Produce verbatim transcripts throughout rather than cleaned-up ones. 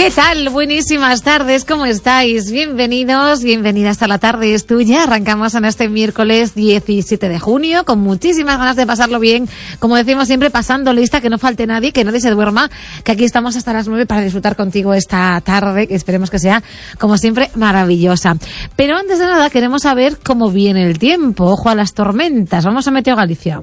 ¿Qué tal? Buenísimas tardes, ¿cómo estáis? Bienvenidos, bienvenidas a La Tarde es Tuya. Arrancamos en este miércoles diecisiete de junio con muchísimas ganas de pasarlo bien. Como decimos siempre, pasando lista, que no falte nadie, que nadie se duerma, que aquí estamos hasta las nueve para disfrutar contigo esta tarde, que esperemos que sea, como siempre, maravillosa. Pero antes de nada, queremos saber cómo viene el tiempo. Ojo a las tormentas. Vamos a Meteo Galicia.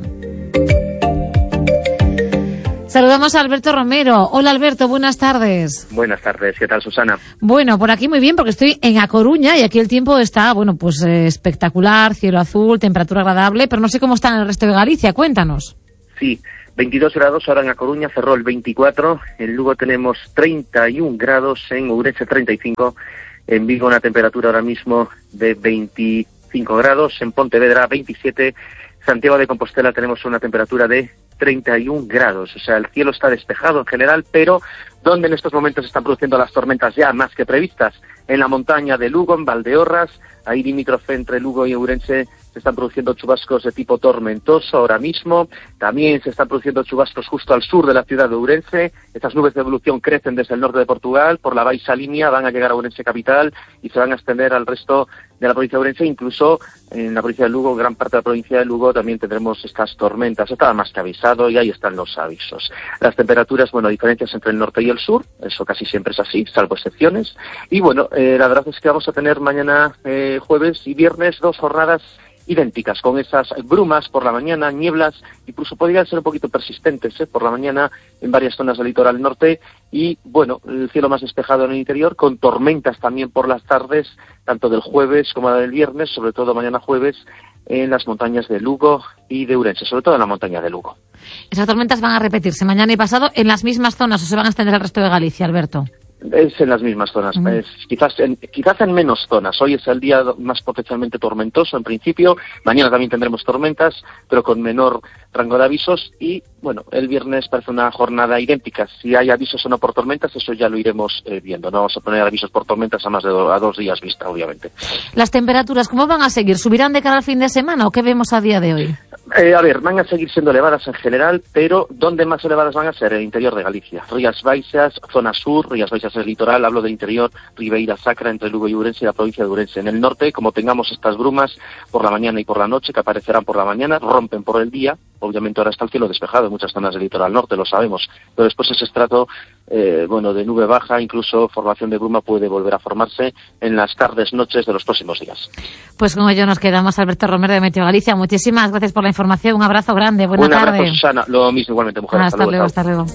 Saludamos a Alberto Romero. Hola Alberto, buenas tardes. Buenas tardes, ¿qué tal Susana? Bueno, por aquí muy bien porque estoy en A Coruña y aquí el tiempo está, bueno, pues eh, espectacular, cielo azul, temperatura agradable, pero no sé cómo está en el resto de Galicia, cuéntanos. Sí, veintidós grados ahora en A Coruña, Ferrol veinticuatro, en Lugo tenemos treinta y un grados, en Ourense treinta y cinco, en Vigo una temperatura ahora mismo de veinticinco grados, en Pontevedra veintisiete, Santiago de Compostela tenemos una temperatura de treinta y un grados, o sea, el cielo está despejado en general, pero ¿dónde en estos momentos se están produciendo las tormentas ya más que previstas? En la montaña de Lugo, en Valdeorras, ahí limítrofe entre Lugo y Ourense, se están produciendo chubascos de tipo tormentoso ahora mismo. También se están produciendo chubascos justo al sur de la ciudad de Ourense. Estas nubes de evolución crecen desde el norte de Portugal, por la Baixa Línea, van a llegar a Ourense capital y se van a extender al resto de la provincia de Ourense. Incluso en la provincia de Lugo, gran parte de la provincia de Lugo, también tendremos estas tormentas. Estaba más que avisado y ahí están los avisos. Las temperaturas, bueno, diferencias entre el norte y el sur, eso casi siempre es así, salvo excepciones. Y bueno, eh, la verdad es que vamos a tener mañana eh, jueves y viernes dos jornadas idénticas, con esas brumas por la mañana, nieblas, incluso podrían ser un poquito persistentes ¿eh? por la mañana en varias zonas del litoral norte y, bueno, el cielo más despejado en el interior, con tormentas también por las tardes, tanto del jueves como del viernes, sobre todo mañana jueves, en las montañas de Lugo y de Ourense, sobre todo en la montaña de Lugo. ¿Esas tormentas van a repetirse mañana y pasado en las mismas zonas o se van a extender al resto de Galicia, Alberto? Es en las mismas zonas, mm. es, quizás, en, quizás en menos zonas. Hoy es el día más potencialmente tormentoso en principio, mañana también tendremos tormentas, pero con menor rango de avisos y, bueno, el viernes parece una jornada idéntica. Si hay avisos o no por tormentas, eso ya lo iremos eh, viendo. No vamos a poner avisos por tormentas a más de do, a dos días vista, obviamente. ¿Las temperaturas cómo van a seguir? ¿Subirán de cara al fin de semana o qué vemos a día de hoy? Eh, a ver, van a seguir siendo elevadas en general, pero ¿dónde más elevadas van a ser? En el interior de Galicia. Rías Baixas, zona sur, Rías Baixas el litoral, hablo del interior, Ribeira Sacra, entre Lugo y Ourense y la provincia de Ourense. En el norte, como tengamos estas brumas por la mañana y por la noche, que aparecerán por la mañana, rompen por el día, obviamente ahora está el cielo despejado en muchas zonas del litoral norte, lo sabemos, pero después ese estrato, eh, bueno, de nube baja, incluso formación de bruma puede volver a formarse en las tardes, noches de los próximos días. Pues con ello nos quedamos, Alberto Romero de Meteo Galicia. Muchísimas gracias por la información, un abrazo grande, buena tarde. Un abrazo, Susana, lo mismo igualmente, mujer. Ah, hasta, hasta luego, hasta luego.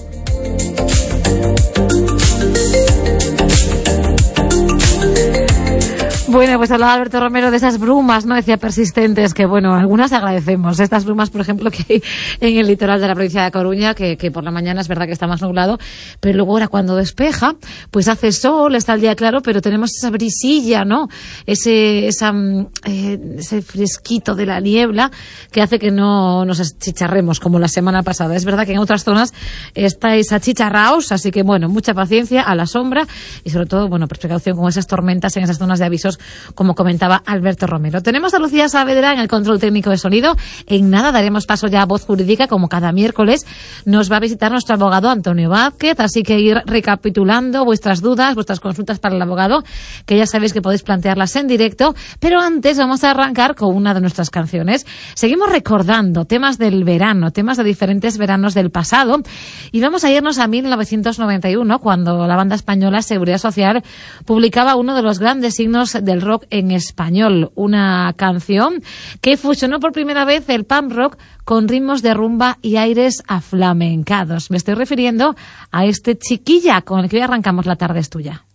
Bueno, pues hablaba Alberto Romero de esas brumas, ¿no? Decía persistentes, que bueno, algunas agradecemos. Estas brumas, por ejemplo, que hay en el litoral de la provincia de Coruña, que, que por la mañana es verdad que está más nublado, pero luego ahora cuando despeja, pues hace sol, está el día claro, pero tenemos esa brisilla, ¿no? Ese, esa, eh, ese fresquito de la niebla que hace que no nos achicharremos como la semana pasada. Es verdad que en otras zonas estáis achicharraos, así que bueno, mucha paciencia a la sombra y sobre todo, bueno, pues precaución con esas tormentas en esas zonas de avisos, como comentaba Alberto Romero. Tenemos a Lucía Saavedra en el control técnico de sonido. En nada daremos paso ya a Voz Jurídica, como cada miércoles. Nos va a visitar nuestro abogado Antonio Vázquez, así que ir recapitulando vuestras dudas, vuestras consultas para el abogado, que ya sabéis que podéis plantearlas en directo. Pero antes vamos a arrancar con una de nuestras canciones. Seguimos recordando temas del verano, temas de diferentes veranos del pasado, y vamos a irnos a mil novecientos noventa y uno, cuando la banda española Seguridad Social publicaba uno de los grandes signos de del rock en español, una canción que fusionó por primera vez el punk rock con ritmos de rumba y aires aflamencados. Me estoy refiriendo a este Chiquilla, con el que hoy arrancamos La Tarde es Tuya.